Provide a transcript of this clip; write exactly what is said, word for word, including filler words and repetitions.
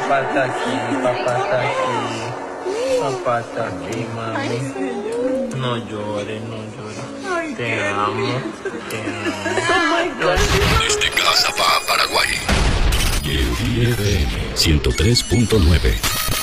Papá está aquí, papá está aquí. Papá está aquí, mami. No llores, no llores. Te amo, te amo. Desde casa para Paraguay. Y el ciento tres punto nueve.